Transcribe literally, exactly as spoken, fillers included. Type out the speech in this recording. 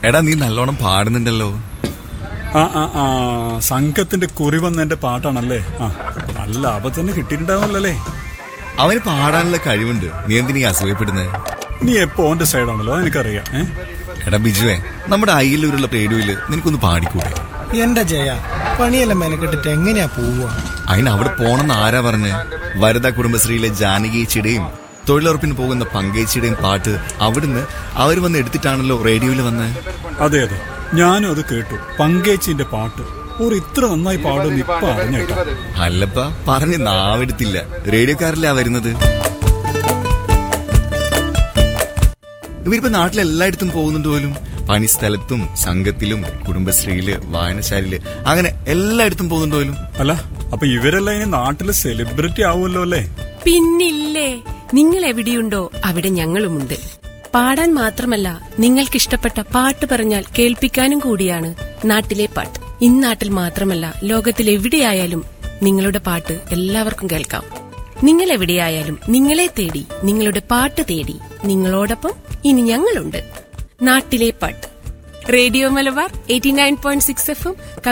എടാ നീ നല്ലോണം പാടുന്നുണ്ടല്ലോ. ആ ആ ആ സംഘത്തിന്റെ കുറി വന്നെന്റെ പാട്ടാണല്ലേ? ആ നല്ല ലാഭം തന്നെ കിട്ടിയിട്ടുണ്ടാവുമല്ലേ? അവന് പാടാനുള്ള കഴിവുണ്ട്. നീ എന്തിനീ അസൂയപ്പെടുന്നത്? നീ എപ്പോ ഓന്റെ സൈഡാണല്ലോ, എനിക്കറിയാം. ഏ എടാ ബിജുവേ, നമ്മുടെ അയ്യലൂരുള്ള റേഡിയോയില് നിനക്കൊന്ന് പാടിക്കൂടെ? എന്റെ ജയ, പണിയെല്ലാം മെനക്കെട്ടിട്ട് എങ്ങനെയാ പോവുക? അതിന് അവിടെ പോണെന്ന് ആരാ പറഞ്ഞ്? വരദ കുടുംബശ്രീയിലെ ജാനകിച്ചിയുടെയും തൊഴിലുറപ്പിന് പോകുന്ന പങ്കേച്ചിയുടെയും പാട്ട് അവിടുന്ന് അവർ വന്ന് എടുത്തിട്ടാണല്ലോ റേഡിയോയിൽ വന്ന്. അതെ അതെ, ഞാനും അത് കേട്ടു. പങ്കേച്ചിന്റെ പാട്ട് ഒരു ഇത്ര നന്നായി പാടുമെന്ന് ഇപ്പൊ അറിഞ്ഞേട്ടോ. അല്ലപ്പ പറഞ്ഞ് നാവെടുത്തില്ല. റേഡിയോക്കാരല്ലേ വരുന്നത്. ഇവരിപ്പോ നാട്ടിലെല്ലായിടത്തും പോകുന്നുണ്ട് പോലും. പണിസ്ഥലത്തും സംഘത്തിലും കുടുംബശ്രീയില് വായനശാലയില് അങ്ങനെ എല്ലായിടത്തും പോകുന്നുണ്ട് പോലും. അല്ല, അപ്പൊ ഇവരെല്ലാം ഇനി നാട്ടില് സെലിബ്രിറ്റി ആവുമല്ലോ അല്ലേ? പിന്നില്ലേ, നിങ്ങൾ എവിടെയുണ്ടോ അവിടെ ഞങ്ങളുമുണ്ട്. പാടാൻ മാത്രമല്ല, നിങ്ങൾക്കിഷ്ടപ്പെട്ട പാട്ട് പറഞ്ഞാൽ കേൾപ്പിക്കാനും കൂടിയാണ് നാട്ടിലെ പാട്ട്. ഇന്നാട്ടിൽ മാത്രമല്ല, ലോകത്തിൽ എവിടെയായാലും നിങ്ങളുടെ പാട്ട് എല്ലാവർക്കും കേൾക്കാം. നിങ്ങൾ എവിടെയായാലും നിങ്ങളെ തേടി, നിങ്ങളുടെ പാട്ട് തേടി നിങ്ങളോടൊപ്പം ഇനി ഞങ്ങളുണ്ട്. നാട്ടിലെ പാട്ട്. Radio Malabar eighty nine point six F M